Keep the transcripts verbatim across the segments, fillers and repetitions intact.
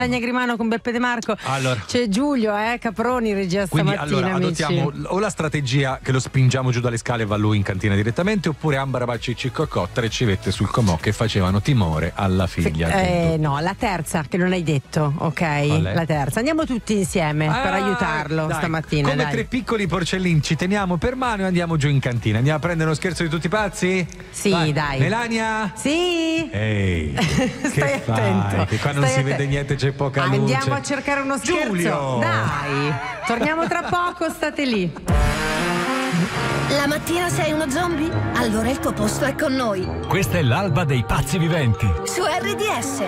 Grimano con Beppe De Marco. Allora. C'è Giulio eh, Caproni, regia Quindi stamattina. allora adottiamo amici. o la strategia che lo spingiamo giù dalle scale e va lui in cantina direttamente, oppure Ambra Bacci Ciccocò, tre civette sul Comò che facevano timore alla figlia. Eh, no, la terza che non hai detto, ok? La terza. Andiamo tutti insieme ah, per aiutarlo dai, stamattina. Come dai. tre piccoli porcellini ci teniamo per mano e andiamo giù in cantina. Andiamo a prendere uno scherzo di tutti pazzi? Sì, dai. dai. Melania? Sì. Ehi. Stai che attento. Fai? Che qua non Stai si atten- vede niente, c'è poca luce. Andiamo a cercare uno scherzo. Giulio. Dai. Torniamo tra poco, state lì. La mattina sei uno zombie? Allora il tuo posto è con noi. Questa è l'alba dei pazzi viventi. Su R D S.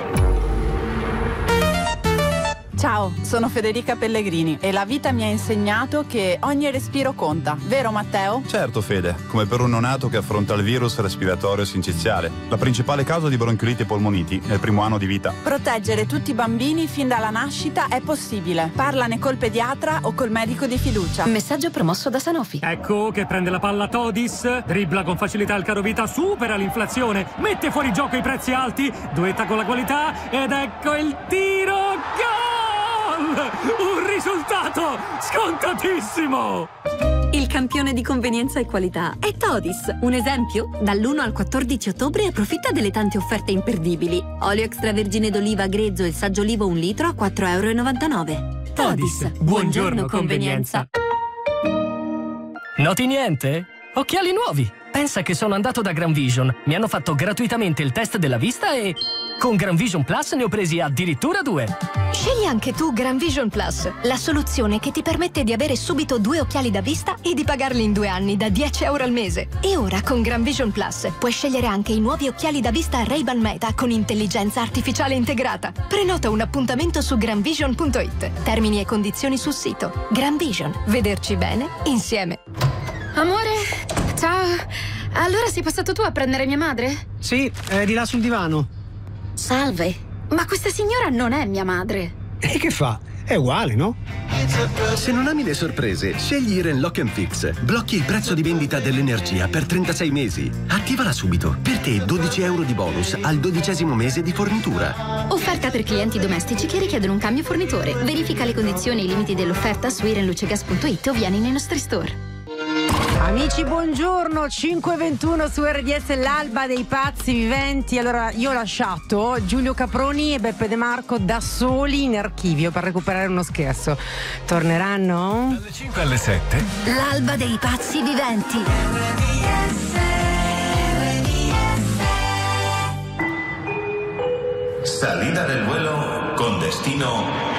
Ciao, sono Federica Pellegrini e la vita mi ha insegnato che ogni respiro conta, vero Matteo? Certo Fede, come per un neonato che affronta il virus respiratorio sinciziale, la principale causa di bronchiolite e polmoniti nel primo anno di vita. Proteggere tutti i bambini fin dalla nascita è possibile. Parlane col pediatra o col medico di fiducia. Messaggio promosso da Sanofi. Ecco che prende la palla Todis, dribbla con facilità il carovita, supera l'inflazione, mette fuori gioco i prezzi alti, duetta con la qualità ed ecco il tiro, gol! Un risultato scontatissimo! Il campione di convenienza e qualità è Todis. Un esempio? dall'primo al quattordici ottobre approfitta delle tante offerte imperdibili. Olio extravergine d'oliva grezzo e il saggio olivo un litro a quattro virgola novantanove euro. Todis. Buongiorno convenienza. Noti niente? Occhiali nuovi! Pensa che sono andato da Gran Vision. Mi hanno fatto gratuitamente il test della vista e con Gran Vision Plus ne ho presi addirittura due. Scegli anche tu Gran Vision Plus, la soluzione che ti permette di avere subito due occhiali da vista e di pagarli in due anni da dieci euro al mese. E ora con Gran Vision Plus puoi scegliere anche i nuovi occhiali da vista Ray-Ban Meta con intelligenza artificiale integrata. Prenota un appuntamento su granvision punto it. Termini e condizioni sul sito. Gran Vision. Vederci bene insieme. Amore, ciao. Allora sei passato tu a prendere mia madre? Sì, è di là sul divano. Salve, ma questa signora non è mia madre. E che fa? È uguale, no? Se non ami le sorprese, scegli Iren Lock and Fix. Blocchi il prezzo di vendita dell'energia per trentasei mesi. Attivala subito. Per te dodici euro di bonus al dodicesimo mese di fornitura. Offerta per clienti domestici che richiedono un cambio fornitore. Verifica le condizioni e i limiti dell'offerta su irenlucegas punto it o vieni nei nostri store. Amici, buongiorno, cinque e ventuno su R D S, l'alba dei pazzi viventi. Allora, io ho lasciato Giulio Caproni e Beppe De Marco da soli in archivio per recuperare uno scherzo. Torneranno? Dalle cinque alle sette. L'alba dei pazzi viventi. Salida del vuelo con destino